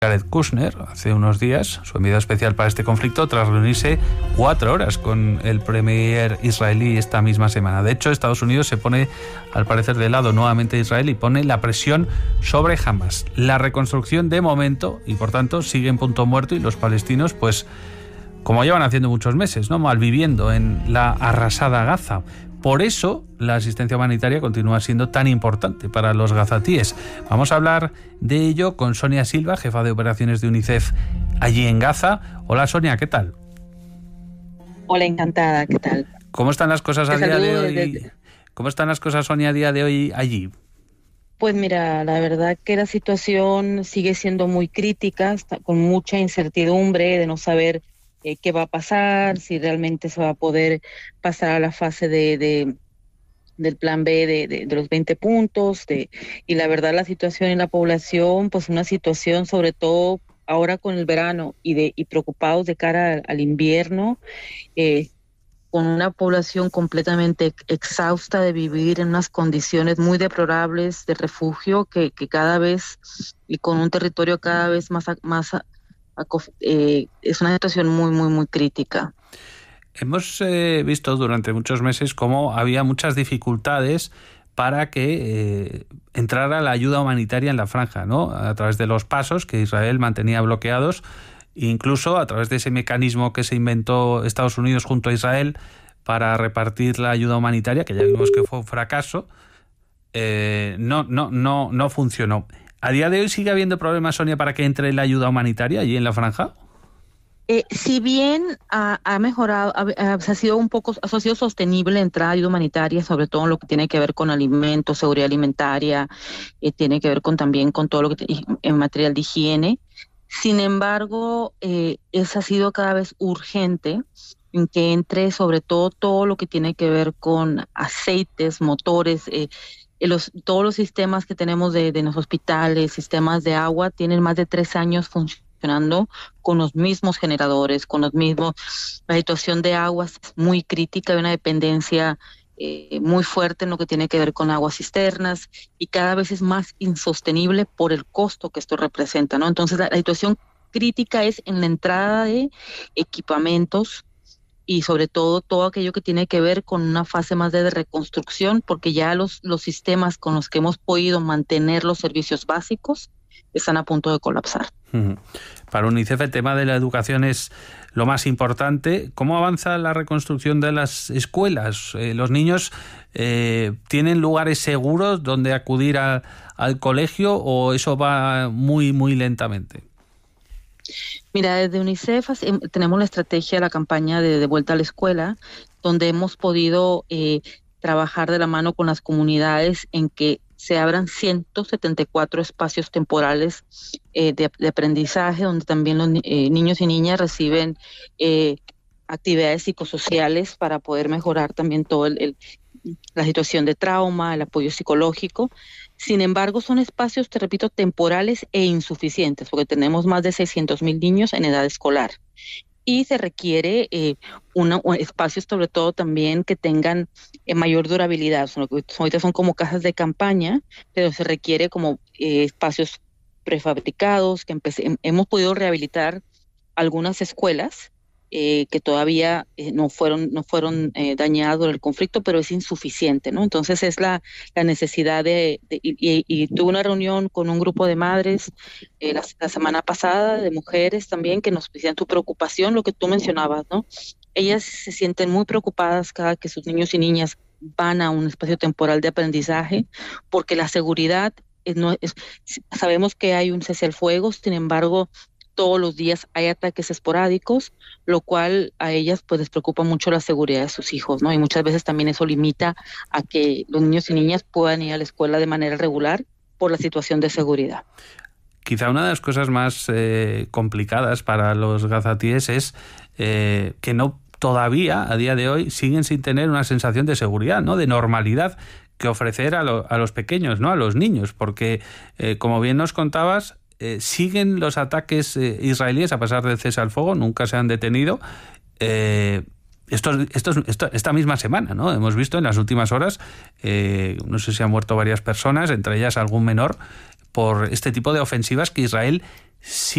Jared Kushner hace unos días, su enviado especial para este conflicto, tras reunirse 4 horas con el premier israelí esta misma semana. De hecho, Estados Unidos se pone, al parecer, de lado nuevamente de Israel y pone la presión sobre Hamas. La reconstrucción de momento, y por tanto, sigue en punto muerto, y los palestinos, pues, como llevan haciendo muchos meses, ¿no?, malviviendo en la arrasada Gaza. Por eso, la asistencia humanitaria continúa siendo tan importante para los gazatíes. Vamos a hablar de ello con Sonia Silva, jefa de operaciones de UNICEF allí en Gaza. Hola, Sonia, ¿qué tal? Hola, encantada, ¿qué tal? ¿Cómo están las cosas a día de hoy? ¿Cómo están las cosas, Sonia, a día de hoy allí? Pues mira, la verdad que la situación sigue siendo muy crítica, con mucha incertidumbre de no saber qué va a pasar, si realmente se va a poder pasar a la fase del plan B de los 20 puntos. Y la verdad, la situación en la población, pues una situación sobre todo ahora con el verano y preocupados de cara al invierno, con una población completamente exhausta de vivir en unas condiciones muy deplorables de refugio que cada vez, y con un territorio cada vez más es una situación muy, muy, muy crítica. Hemos visto durante muchos meses cómo había muchas dificultades para que entrara la ayuda humanitaria en la franja, ¿no?, a través de los pasos que Israel mantenía bloqueados, incluso a través de ese mecanismo que se inventó Estados Unidos junto a Israel para repartir la ayuda humanitaria, que ya vimos que fue un fracaso. No funcionó. ¿A día de hoy sigue habiendo problemas, Sonia, para que entre la ayuda humanitaria allí en la franja? Si bien ha mejorado, ha sido ha sido sostenible la entrada de ayuda humanitaria, sobre todo en lo que tiene que ver con alimentos, seguridad alimentaria, tiene que ver también con todo lo que en material de higiene. Sin embargo, ha sido cada vez urgente en que entre sobre todo lo que tiene que ver con aceites, motores, todos los sistemas que tenemos de los hospitales, sistemas de agua, tienen más de 3 años funcionando con los mismos generadores, con los mismos. La situación de aguas es muy crítica, hay una dependencia muy fuerte en lo que tiene que ver con aguas cisternas, y cada vez es más insostenible por el costo que esto representa, ¿no? Entonces la situación crítica es en la entrada de equipamientos, y sobre todo aquello que tiene que ver con una fase más de reconstrucción, porque ya los sistemas con los que hemos podido mantener los servicios básicos están a punto de colapsar. Para UNICEF el tema de la educación es lo más importante. ¿Cómo avanza la reconstrucción de las escuelas? ¿Los niños tienen lugares seguros donde acudir al colegio, o eso va muy, muy lentamente? Mira, desde UNICEF tenemos la estrategia de la campaña de vuelta a la escuela, donde hemos podido trabajar de la mano con las comunidades en que se abran 174 espacios temporales de aprendizaje, donde también los niños y niñas reciben actividades psicosociales para poder mejorar también la situación de trauma, el apoyo psicológico. Sin embargo, son espacios, te repito, temporales e insuficientes, porque tenemos más de 600,000 niños en edad escolar. Y se requiere espacios, sobre todo también, que tengan mayor durabilidad. Ahorita son como casas de campaña, pero se requiere como espacios prefabricados, que hemos podido rehabilitar algunas escuelas que todavía no fueron dañadas por el conflicto, pero es insuficiente, ¿no? Entonces es la necesidad y tuve una reunión con un grupo de madres la semana pasada, de mujeres también, que nos decían su preocupación, lo que tú mencionabas, ¿no? Ellas se sienten muy preocupadas cada que sus niños y niñas van a un espacio temporal de aprendizaje, porque la seguridad sabemos que hay un cese al fuego, sin embargo, todos los días hay ataques esporádicos, lo cual a ellas pues les preocupa mucho la seguridad de sus hijos, ¿no? Y muchas veces también eso limita a que los niños y niñas puedan ir a la escuela de manera regular por la situación de seguridad. Quizá una de las cosas más complicadas para los gazatíes es que todavía a día de hoy siguen sin tener una sensación de seguridad, ¿no?, de normalidad que ofrecer a los pequeños, ¿no?, a los niños, porque como bien nos contabas, siguen los ataques israelíes a pesar del cese al fuego, nunca se han detenido. Esta misma semana, ¿no?, hemos visto en las últimas horas, no sé si han muerto varias personas, entre ellas algún menor, por este tipo de ofensivas que Israel sí